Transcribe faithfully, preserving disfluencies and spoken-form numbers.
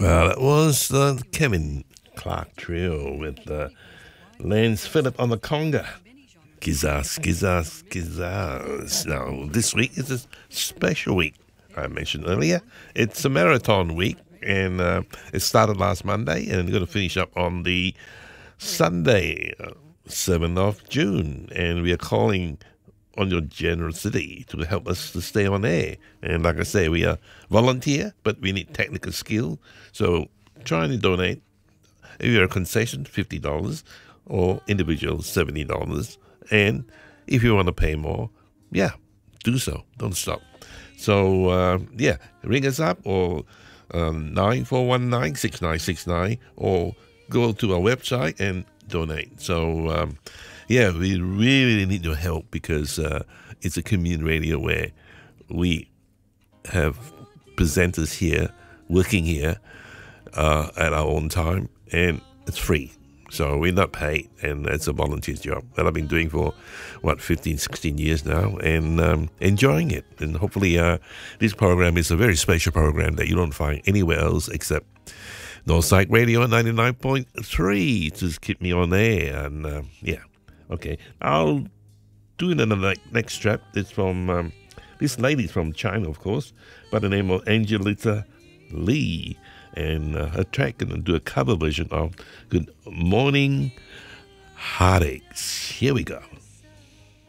Well, it was the Kevin Clark Trio with uh, Lance Phillip on the conga. Gizas, gizas, gizas. Now, this week is a special week, I mentioned earlier. It's a marathon week, and uh, it started last Monday, and we're going to finish up on the Sunday, uh, seventh of June, and we are calling on your generosity to help us to stay on air. And like I say, we are volunteer, but we need technical skill. So try and donate. If you're a concession, fifty dollars, or individual, seventy dollars. And if you want to pay more, yeah, do so. Don't stop. So, uh, yeah, ring us up or um, nine four one nine, six nine six nine, or go to our website and donate. So, um, yeah, we really need your help because uh, it's a community radio where we have presenters here, working here uh, at our own time, and it's free. So we're not paid, and it's a volunteer job that I've been doing for, what, fifteen, sixteen years now, and um, enjoying it. And hopefully uh, this program is a very special program that you don't find anywhere else except Northside Radio ninety-nine point three to keep me on air. And uh, yeah, okay. I'll do it in the next track. It's from, um, this lady's from China, of course, by the name of Angelita Lee. And uh, her track going to do a cover version of Good Morning Heartaches. Here we go.